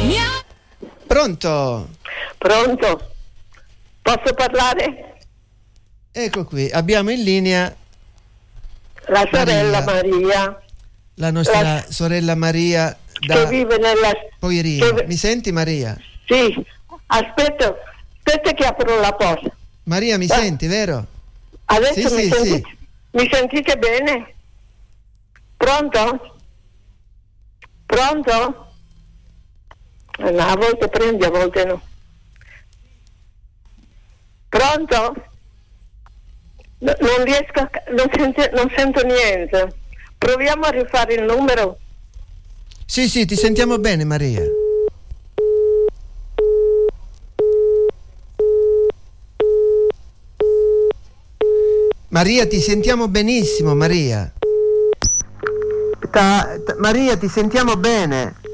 Pronto? Pronto? Posso parlare? Ecco qui, abbiamo in linea La sorella Maria. La nostra sorella Maria che vive nella Poirino. Mi senti, Maria? Sì, aspetta che apro la porta. Maria, mi senti, vero? Adesso sì, mi sì, sentite? sì. Mi sentite bene? Pronto? Pronto? No, a volte prendi, a volte no. Pronto? Non riesco non sento niente. Proviamo a rifare il numero. Sì, ti sentiamo bene, Maria. Maria, ti sentiamo benissimo, Maria. Maria, ti sentiamo bene.